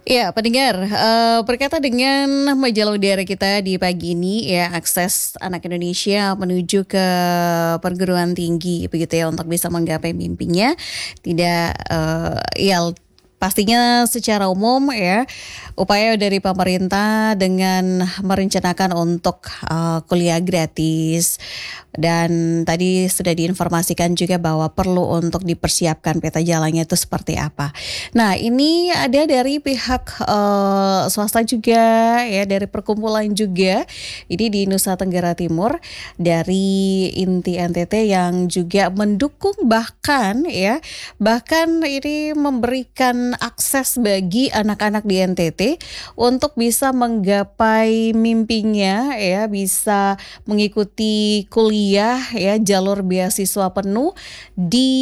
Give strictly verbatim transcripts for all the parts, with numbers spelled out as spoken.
Ya, pendengar, eee, berkaitan dengan majalah udara kita di pagi ini ya, akses anak Indonesia menuju ke perguruan tinggi begitu ya, untuk bisa menggapai mimpinya. Tidak, eee, ya pastinya secara umum ya, upaya dari pemerintah dengan merencanakan untuk, eee, kuliah gratis dan tadi sudah diinformasikan juga bahwa perlu untuk dipersiapkan peta jalannya itu seperti apa. Nah, ini ada dari pihak, eee, swasta juga ya, dari perkumpulan juga, ini di Nusa Tenggara Timur, dari Inti N T T yang juga mendukung bahkan ya, bahkan ini memberikan akses bagi anak-anak di N T T untuk bisa menggapai mimpinya ya, bisa mengikuti kuliah ya, jalur beasiswa penuh di,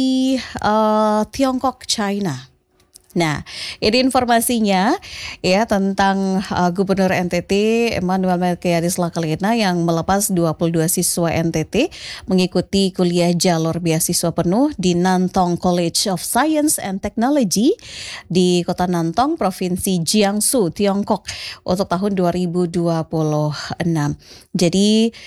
eee, Tiongkok, China. Nah, ini informasinya ya tentang uh, Gubernur N T T Emmanuel Melkiades Lakalina yang melepas dua puluh dua siswa N T T mengikuti kuliah jalur beasiswa penuh di Nantong College of Science and Technology di Kota Nantong, Provinsi Jiangsu, Tiongkok untuk tahun dua ribu dua puluh enam. Jadi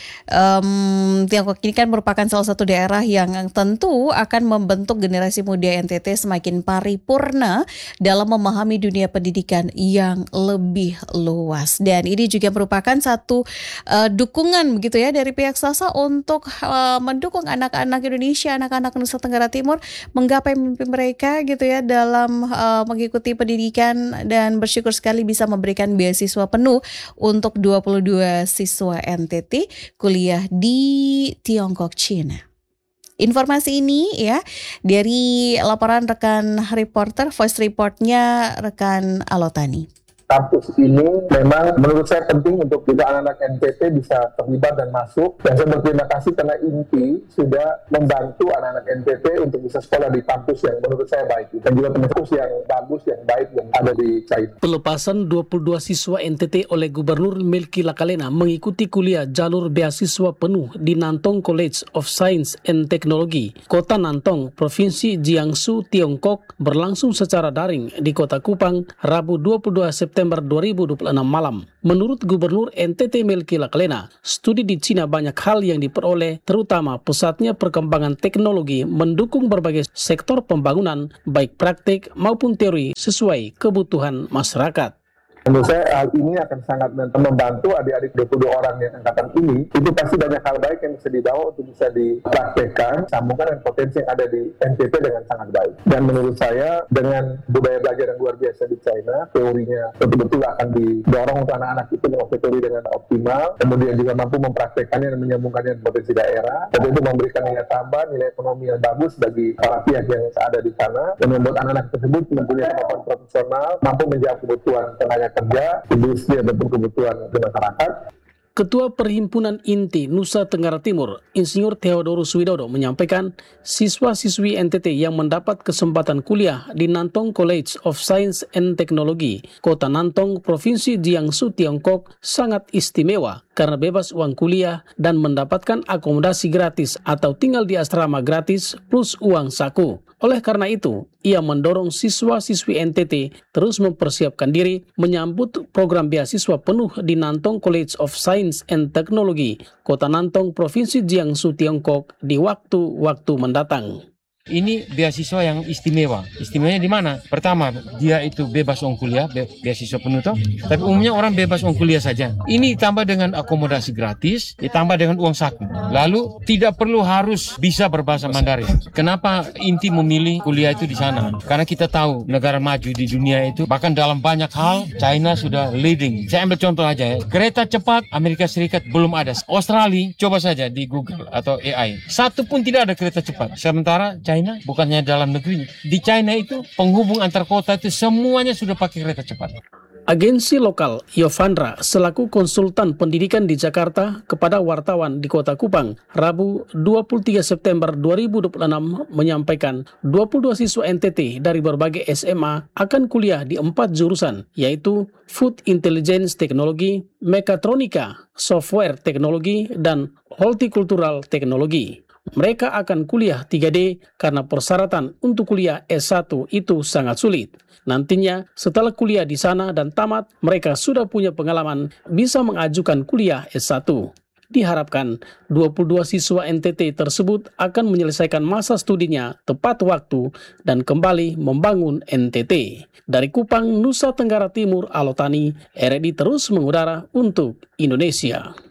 um, Tiongkok ini kan merupakan salah satu daerah yang tentu akan membentuk generasi muda N T T semakin paripurna dalam memahami dunia pendidikan yang lebih luas. Dan ini juga merupakan satu uh, dukungan begitu ya dari pihak swasta untuk uh, mendukung anak-anak Indonesia, anak-anak Nusa Tenggara Timur menggapai mimpi mereka gitu ya dalam uh, mengikuti pendidikan, dan bersyukur sekali bisa memberikan beasiswa penuh untuk dua puluh dua siswa N T T kuliah di Tiongkok, China. Informasi ini ya dari laporan rekan reporter, voice reportnya rekan Alotani. Kampus ini memang menurut saya penting untuk juga anak-anak N T T bisa terlibat dan masuk. Dan saya berterima kasih karena Inti sudah membantu anak-anak N T T untuk bisa sekolah di kampus yang menurut saya baik. Dan juga kampus yang bagus, yang baik, yang ada di China. Pelepasan dua puluh dua siswa N T T oleh Gubernur Melki Lakalina mengikuti kuliah jalur beasiswa penuh di Nantong College of Science and Technology, Kota Nantong, Provinsi Jiangsu, Tiongkok, berlangsung secara daring di Kota Kupang, Rabu dua puluh dua September dua ribu dua puluh enam malam. Menurut Gubernur N T T Melki Lakalina, studi di Cina banyak hal yang diperoleh, terutama pusatnya perkembangan teknologi mendukung berbagai sektor pembangunan, baik praktik maupun teori sesuai kebutuhan masyarakat. Menurut saya hal ini akan sangat membantu adik-adik dua puluh dua orang yang angkatan ini. Itu pasti banyak hal baik yang bisa dibawa untuk bisa dipraktekkan, sambungkan dengan potensi yang ada di N T T dengan sangat baik. Dan menurut saya dengan budaya belajar yang luar biasa di China, teorinya betul-betul akan didorong untuk anak-anak itu menguasai teori dengan optimal, kemudian juga mampu mempraktekannya dan menyambungkannya dengan potensi daerah, dan itu memberikan nilai tambah, nilai ekonomi yang bagus bagi para pihak yang ada di sana, dan membuat anak-anak tersebut mempunyai kemampuan profesional, mampu menjawab kebutuhan tenaga kerja, industri, ataupun kebutuhan di masyarakat. Ketua Perhimpunan Inti Nusa Tenggara Timur, Insinyur Theodorus Widodo menyampaikan siswa-siswi N T T yang mendapat kesempatan kuliah di Nantong College of Science and Technology, Kota Nantong, Provinsi Jiangsu, Tiongkok, sangat istimewa karena bebas uang kuliah dan mendapatkan akomodasi gratis atau tinggal di asrama gratis plus uang saku. Oleh karena itu, ia mendorong siswa-siswi N T T terus mempersiapkan diri menyambut program beasiswa penuh di Nantong College of Science and Technology, Kota Nantong, Provinsi Jiangsu, Tiongkok di waktu-waktu mendatang. Ini beasiswa yang istimewa. Istimewanya di mana? Pertama, dia itu bebas uang kuliah, be beasiswa penuh toh. Tapi umumnya orang bebas uang kuliah saja. Ini ditambah dengan akomodasi gratis, ditambah dengan uang saku. Lalu tidak perlu harus bisa berbahasa Mandarin. Kenapa Inti memilih kuliah itu di sana? Karena kita tahu negara maju di dunia itu, bahkan dalam banyak hal China sudah leading. Saya ambil contoh aja ya. Kereta cepat Amerika Serikat belum ada. Australia, coba saja di Google atau A I. Satu pun tidak ada kereta cepat. Sementara China China, bukannya dalam negeri. Di China itu penghubung antar kota itu semuanya sudah pakai kereta cepat. Agensi lokal Yovandra selaku konsultan pendidikan di Jakarta kepada wartawan di Kota Kupang, Rabu dua puluh tiga September dua ribu dua puluh enam menyampaikan dua puluh dua siswa N T T dari berbagai S M A akan kuliah di empat jurusan, yaitu Food Intelligence Technology, Mekatronika, Software Technology, dan Horticultural Technology. mereka akan kuliah tiga D karena persyaratan untuk kuliah S satu itu sangat sulit. Nantinya setelah kuliah di sana dan tamat, mereka sudah punya pengalaman bisa mengajukan kuliah S satu. Diharapkan dua puluh dua siswa N T T tersebut akan menyelesaikan masa studinya tepat waktu dan kembali membangun N T T. Dari Kupang, Nusa Tenggara Timur, Alotani, R R I terus mengudara untuk Indonesia.